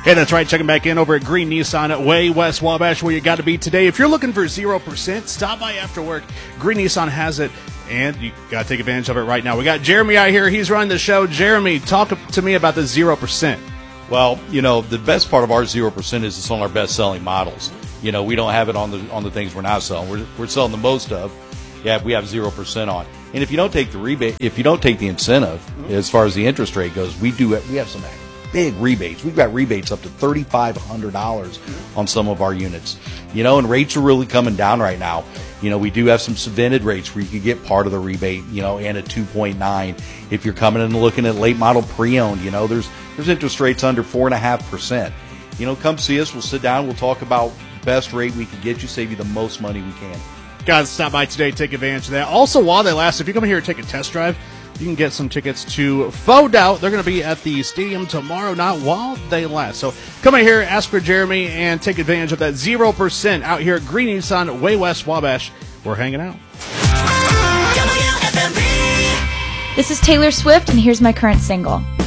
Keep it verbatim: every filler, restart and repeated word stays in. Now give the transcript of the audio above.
Hey, that's right. Checking back in over at Green Nissan at Way West Wabash, where you got to be today. If you're looking for zero percent, stop by after work. Green Nissan has it, and you got to take advantage of it right now. We got Jeremy out here. He's running the show. Jeremy, talk to me about the zero percent. Well, you know, the best part of our zero percent is it's on our best-selling models. You know, we don't have it on the on the things we're not selling. We're, we're selling the most of. Yeah, we have zero percent on. And if you don't take the rebate, if you don't take the incentive, mm-hmm. as far as the interest rate goes, we do we have some big rebates. We've got rebates up to thirty-five hundred dollars on some of our units. You know, and rates are really coming down right now. You know, we do have some subvented rates where you could get part of the rebate, you know, and a two point nine. If you're coming in and looking at late model pre-owned, you know, there's there's interest rates under four point five percent. You know, come see us. We'll sit down. We'll talk about best rate we can get you, save you the most money we can. Guys, stop by today, take advantage of that. Also, while they last, if you come here and take a test drive, you can get some tickets to Faux Doubt. They're going to be at the stadium tomorrow night while they last. So come in here, ask for Jeremy, and take advantage of that zero percent out here at Green Nissan, Way West Wabash. We're hanging out. This is Taylor Swift, and here's my current single.